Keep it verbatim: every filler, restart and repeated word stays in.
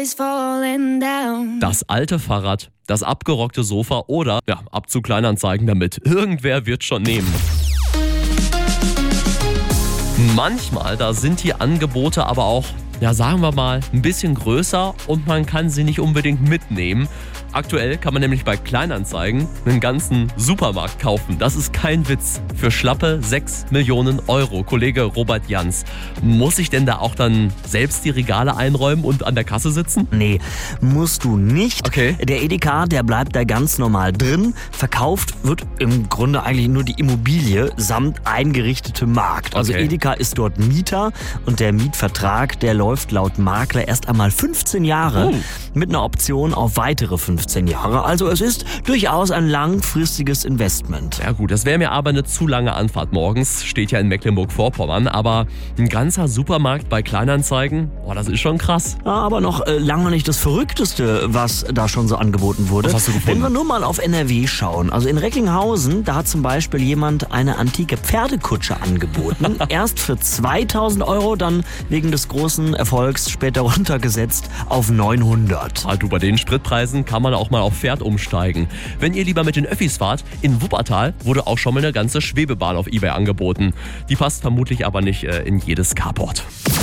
Das alte Fahrrad, das abgerockte Sofa oder ja, ab zu Kleinanzeigen damit. Irgendwer wird schon nehmen. Manchmal, da sind die Angebote aber auch, ja sagen wir mal, ein bisschen größer und man kann sie nicht unbedingt mitnehmen. Aktuell kann man nämlich bei Kleinanzeigen einen ganzen Supermarkt kaufen. Das ist kein Witz. Für schlappe sechs Millionen Euro. Kollege Robert Jans, muss ich denn da auch dann selbst die Regale einräumen und an der Kasse sitzen? Nee, musst du nicht. Okay. Der Edeka, der bleibt da ganz normal drin. Verkauft wird im Grunde eigentlich nur die Immobilie samt eingerichtetem Markt. Also Okay. Edeka ist dort Mieter und der Mietvertrag, der läuft laut Makler erst einmal fünfzehn Jahre Oh. mit einer Option auf weitere fünfzehn Jahre. Also es ist durchaus ein langfristiges Investment. Ja gut, das wäre mir aber eine zu lange Anfahrt morgens. Steht ja in Mecklenburg-Vorpommern. Aber ein ganzer Supermarkt bei Kleinanzeigen, boah, das ist schon krass. Ja, aber noch äh, lange nicht das Verrückteste, was da schon so angeboten wurde. Was hast du gefunden? Wenn wir nur mal auf N R W schauen. Also in Recklinghausen, da hat zum Beispiel jemand eine antike Pferdekutsche angeboten. Erst für zweitausend Euro, dann wegen des großen Erfolgs später runtergesetzt auf neunhundert. Ah, du, bei den Spritpreisen kann man auch mal auf Pferd umsteigen. Wenn ihr lieber mit den Öffis fahrt, in Wuppertal wurde auch schon mal eine ganze Schwebebahn auf eBay angeboten. Die passt vermutlich aber nicht äh, in jedes Carport.